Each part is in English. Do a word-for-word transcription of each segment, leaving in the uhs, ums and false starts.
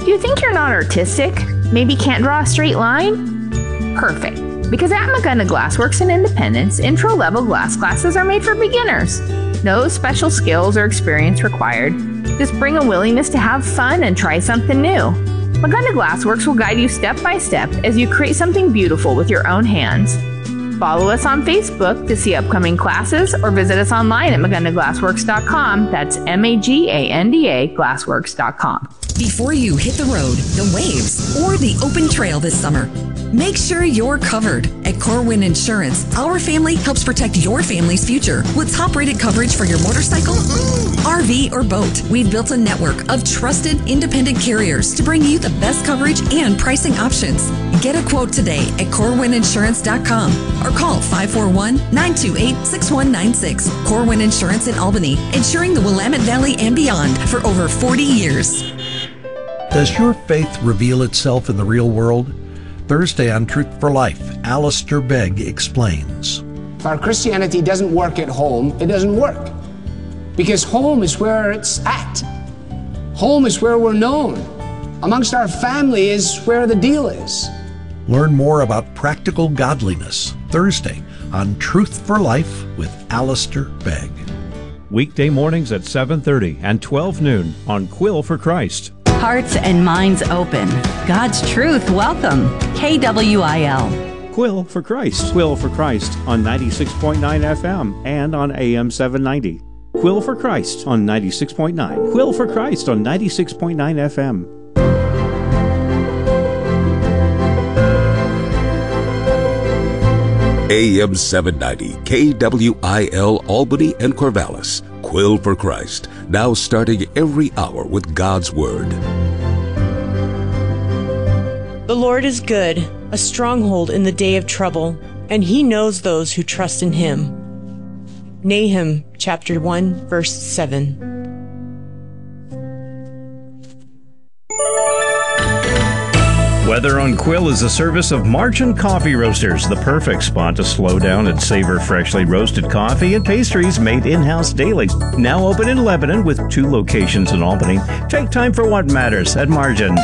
Do you think you're not artistic? Maybe can't draw a straight line? Perfect. Because at McGunna Glassworks in Independence, intro-level glass classes are made for beginners. No special skills or experience required. Just bring a willingness to have fun and try something new. McGunna Glassworks will guide you step by step as you create something beautiful with your own hands. Follow us on Facebook to see upcoming classes or visit us online at magunda glassworks dot com. That's M A G A N D A glassworks dot com. Before you hit the road, the waves, or the open trail this summer, make sure you're covered. At Corwin Insurance, our family helps protect your family's future with top-rated coverage for your motorcycle, R V, or boat. We've built a network of trusted, independent carriers to bring you the best coverage and pricing options. Get a quote today at corwin insurance dot com or call five four one, nine two eight, six one nine six. Corwin Insurance in Albany, insuring the Willamette Valley and beyond for over forty years. Does your faith reveal itself in the real world? Thursday on Truth for Life, Alistair Begg explains. If our Christianity doesn't work at home, it doesn't work. Because home is where it's at. Home is where we're known. Amongst our family is where the deal is. Learn more about practical godliness Thursday on Truth for Life with Alistair Begg. Weekday mornings at seven thirty and twelve noon on Quill for Christ. Hearts and minds open. God's truth welcome. K W I L. Quill for Christ. Quill for Christ on ninety-six point nine F M and on A M seven ninety. Quill for Christ on ninety-six point nine. Quill for Christ on ninety-six point nine F M. A M seven ninety, K W I L Albany and Corvallis. Quill for Christ, now starting every hour with God's Word. The Lord is good, a stronghold in the day of trouble, and He knows those who trust in Him. Nahum chapter one, verse seven. Weather on Quill is a service of Marchant Coffee Roasters, the perfect spot to slow down and savor freshly roasted coffee and pastries made in-house daily. Now open in Lebanon with two locations in Albany. Take time for what matters at Marchant.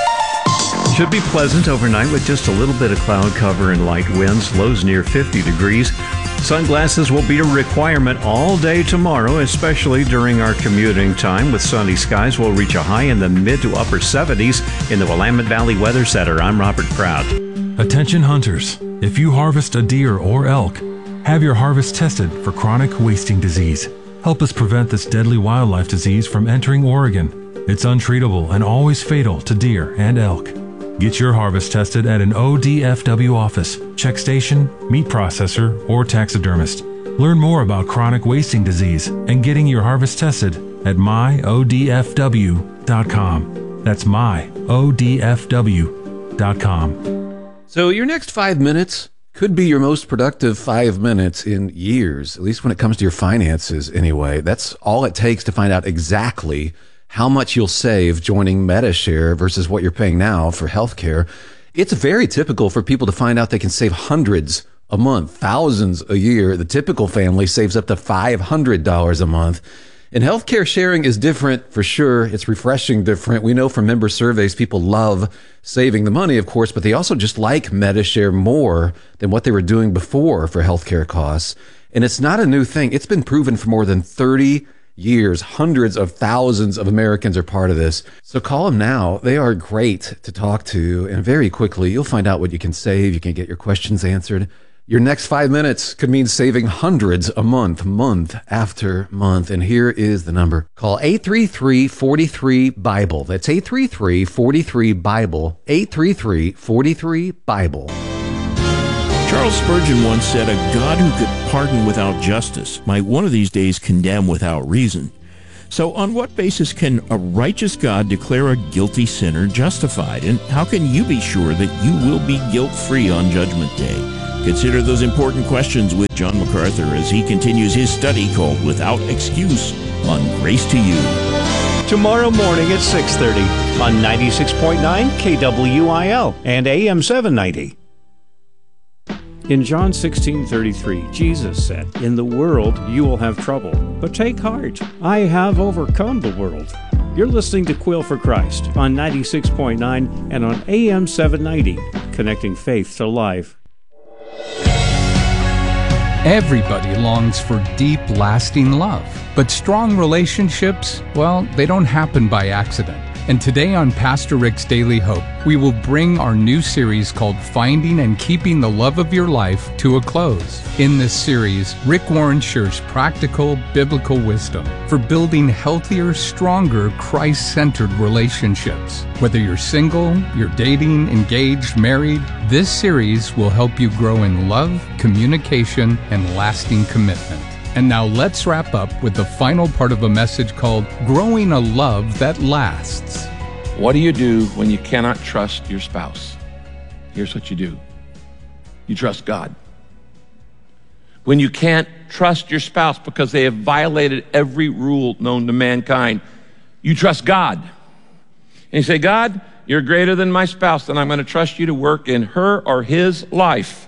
Should be pleasant overnight with just a little bit of cloud cover and light winds, lows near fifty degrees. Sunglasses will be a requirement all day tomorrow, especially during our commuting time. With sunny skies, we'll reach a high in the mid to upper seventies in the Willamette Valley Weather Center. I'm Robert Proud. Attention hunters, if you harvest a deer or elk, have your harvest tested for chronic wasting disease. Help us prevent this deadly wildlife disease from entering Oregon. It's untreatable and always fatal to deer and elk. Get your harvest tested at an O D F W office, check station, meat processor, or taxidermist. Learn more about chronic wasting disease and getting your harvest tested at my O D F W dot com. That's my O D F W dot com. So your next five minutes could be your most productive five minutes in years, at least when it comes to your finances anyway. That's all it takes to find out exactly how much you'll save joining Medi-Share versus what you're paying now for healthcare. It's very typical for people to find out they can save hundreds a month, thousands a year. The typical family saves up to five hundred dollars a month. And healthcare sharing is different for sure. It's refreshing different. We know from member surveys, people love saving the money, of course, but they also just like Medi-Share more than what they were doing before for healthcare costs. And it's not a new thing. It's been proven for more than thirty years. Hundreds of thousands of Americans are part of this. So call them now. They are great to talk to. And very quickly, you'll find out what you can save. You can get your questions answered. Your next five minutes could mean saving hundreds a month, month after month. And here is the number. Call eight three three, four three, BIBLE. That's eight three three, four three, BIBLE. eight three three, four three, BIBLE. Charles Spurgeon once said, "A God who could pardon without justice might one of these days condemn without reason." So on what basis can a righteous God declare a guilty sinner justified? And how can you be sure that you will be guilt-free on Judgment Day? Consider those important questions with John MacArthur as he continues his study called Without Excuse on Grace to You. Tomorrow morning at six thirty on ninety-six point nine K W I L and A M seven ninety. In John sixteen thirty-three, Jesus said, "In the world you will have trouble, but take heart, I have overcome the world." You're listening to Quill for Christ on ninety-six point nine and on A M seven ninety, connecting faith to life. Everybody longs for deep, lasting love. But strong relationships, well, they don't happen by accident. And today on Pastor Rick's Daily Hope, we will bring our new series called Finding and Keeping the Love of Your Life to a close. In this series, Rick Warren shares practical biblical wisdom for building healthier, stronger, Christ-centered relationships. Whether you're single, you're dating, engaged, married, this series will help you grow in love, communication, and lasting commitment. And now let's wrap up with the final part of a message called Growing a Love That Lasts. What do you do when you cannot trust your spouse? Here's what you do. You trust God. When you can't trust your spouse because they have violated every rule known to mankind, you trust God. And you say, God, you're greater than my spouse, and I'm going to trust you to work in her or his life.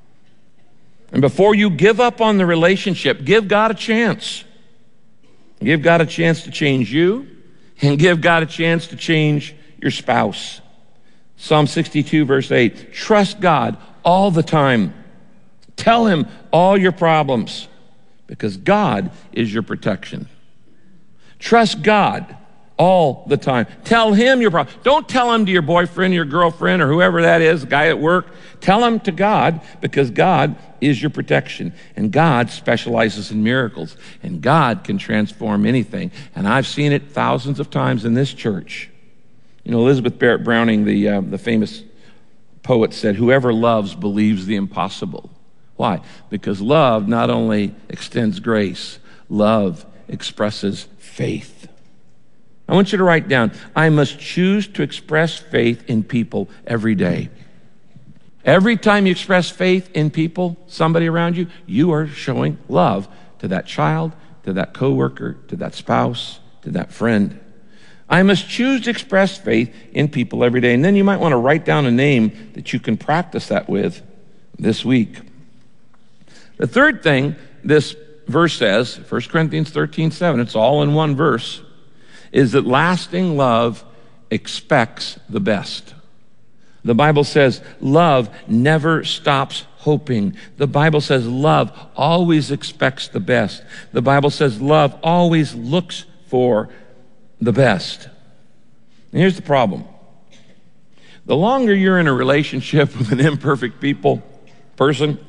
And before you give up on the relationship, give God a chance. Give God a chance to change you, and give God a chance to change your spouse. Psalm sixty-two, verse eight, trust God all the time. Tell him all your problems, because God is your protection. Trust God all the time. Tell him your problem. Don't tell him to your boyfriend, your girlfriend, or whoever that is, the guy at work. Tell him to God, because God is your protection. And God specializes in miracles. And God can transform anything. And I've seen it thousands of times in this church. You know, Elizabeth Barrett Browning, the, uh, the famous poet, said, whoever loves believes the impossible. Why? Because love not only extends grace, love expresses faith. I want you to write down, I must choose to express faith in people every day. Every time you express faith in people, somebody around you, you are showing love to that child, to that coworker, to that spouse, to that friend. I must choose to express faith in people every day. And then you might want to write down a name that you can practice that with this week. The third thing this verse says, First Corinthians thirteen seven, it's all in one verse, is that lasting love expects the best. The Bible says love never stops hoping. The Bible says love always expects the best. The Bible says love always looks for the best. And here's the problem. The longer you're in a relationship with an imperfect people, person,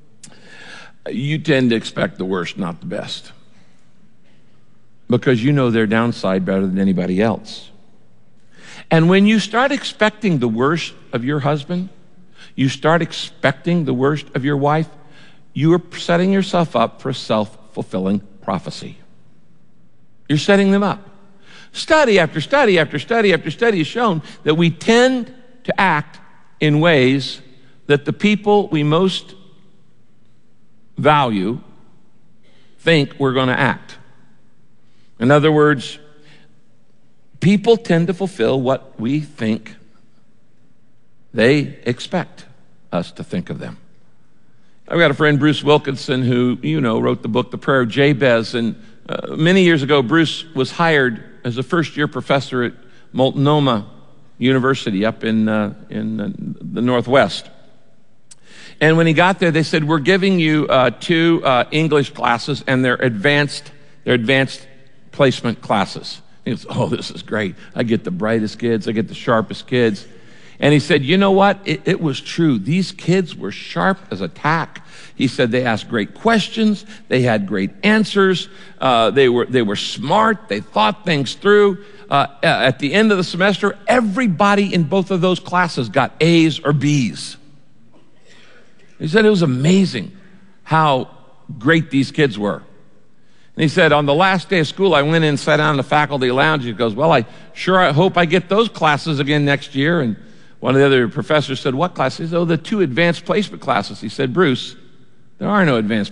you tend to expect the worst, not the best. Because you know their downside better than anybody else. And when you start expecting the worst of your husband, you start expecting the worst of your wife, you are setting yourself up for a self-fulfilling prophecy. You're setting them up. Study after study after study after study has shown that we tend to act in ways that the people we most value think we're going to act. In other words, people tend to fulfill what we think they expect us to think of them. I've got a friend, Bruce Wilkinson, who, you know, wrote the book, The Prayer of Jabez. And uh, many years ago, Bruce was hired as a first-year professor at Multnomah University up in, uh, in uh, the Northwest. And when he got there, they said, we're giving you uh, two uh, English classes, and they're advanced, they're advanced placement classes. He goes, oh, this is great. I get the brightest kids. I get the sharpest kids. And he said, you know what? It, it was true. These kids were sharp as a tack. He said they asked great questions. They had great answers. Uh, they were they were smart. They thought things through. Uh, at the end of the semester, everybody in both of those classes got A's or B's. He said it was amazing how great these kids were. And he said, on the last day of school, I went in and sat down in the faculty lounge. He goes, well, I sure I hope I get those classes again next year. And one of the other professors said, what classes? He said, oh, the two advanced placement classes. He said, Bruce, there are no advanced